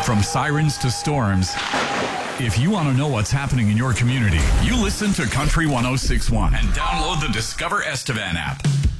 From sirens to storms, if you want to know what's happening in your community, you listen to Country 106.1 and download the Discover Estevan app.